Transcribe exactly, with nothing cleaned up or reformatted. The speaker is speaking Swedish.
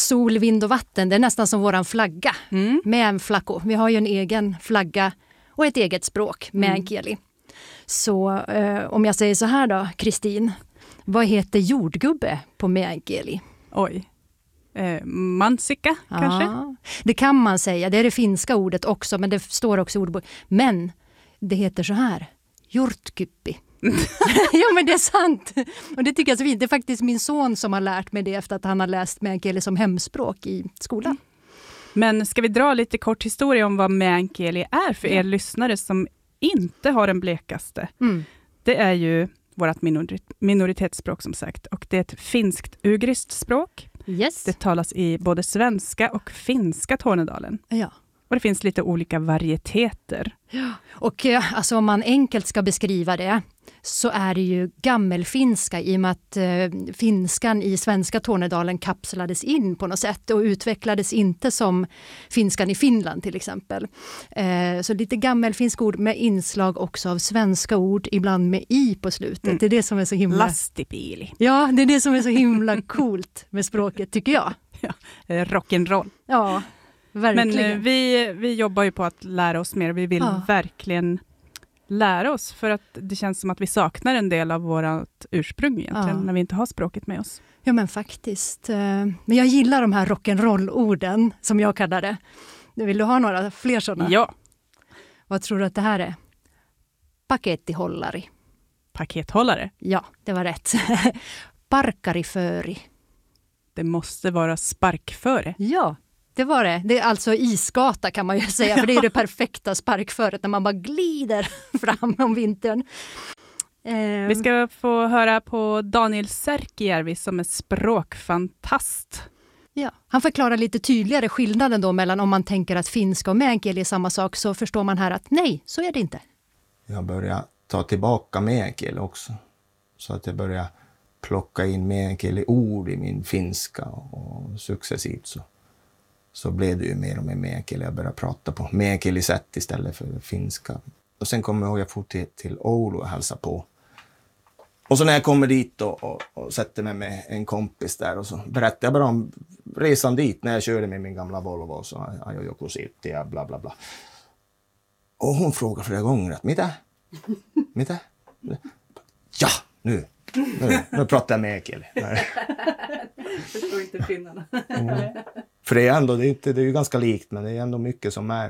sol, vind och vatten, det är nästan som våran flagga mm. med en flacco. Vi har ju en egen flagga och ett eget språk, meänkieli. Mm. Så eh, om jag säger så här då, Kristin, vad heter jordgubbe på meänkieli? Oj. Eh, mansikka kanske? Ja, det kan man säga. Det är det finska ordet också, men det står också i ordbok. Men det heter så här, hjortkyppi. Ja, men det är sant. Och det tycker jag är så fint. Det är faktiskt min son som har lärt mig det efter att han har läst meänkieli som hemspråk i skolan. Men ska vi dra lite kort historia om vad meänkieli är för ja. er lyssnare som inte har den blekaste? Mm. Det är ju vårt minorit- minoritetsspråk som sagt. Och det är ett finskt-ugriskt språk. Yes. Det talas i både svenska och finska Tornedalen. Ja. Och det finns lite olika varieteter. Ja. Och alltså, om man enkelt ska beskriva det så är det ju gammelfinska i och med att eh, finskan i svenska Tornedalen kapslades in på något sätt och utvecklades inte som finskan i Finland till exempel. Eh, så lite gammelfinsk ord med inslag också av svenska ord, ibland med i på slutet. Mm. Det är det som är så himla... Lastipili. Ja, det är det som är så himla coolt med språket tycker jag. Ja, rock'n'roll. Ja, verkligen. Men eh, vi, vi jobbar ju på att lära oss mer. Vi vill ja. verkligen lära oss för att det känns som att vi saknar en del av vårt ursprung egentligen ja. när vi inte har språket med oss. Ja men faktiskt. Men jag gillar de här rock'n'roll-orden som jag kallar det. Vill du ha några fler sådana? Ja. Vad tror du att det här är? Pakettihållari. Pakethållare? Ja, det var rätt. Parkariföri. Det måste vara sparkföre. Ja. Det var det. Det är alltså isgata kan man ju säga. För det är det perfekta sparkföret när man bara glider fram om vintern. Eh. Vi ska få höra på Daniel Särkijärvi som är språkfantast. Ja. Han förklarar lite tydligare skillnaden då mellan om man tänker att finska och meänkieli är samma sak så förstår man här att nej, så är det inte. Jag börjar ta tillbaka meänkieli också. Så att jag börjar plocka in meänkieli ord i min finska och successivt så. Så blev det ju mer och mer meänkieli. Jag började prata på meänkieli-sätt istället för finska. Och sen kommer jag ihåg att jag får till, till Oulu och hälsa på. Och så när jag kommer dit och, och, och sätter mig med en kompis där och så berättar jag bara om resan dit när jag körde med min gamla Volvo och så ajo joku silti och bla bla bla. Och hon frågar flera gånger att mitä? Mitä? Ja, nu! Nu, nu pratar jag meänkieli. Förstår inte finnarna. Mm. För det är ändå, det är, inte, det är ju ganska likt men det är ändå mycket som är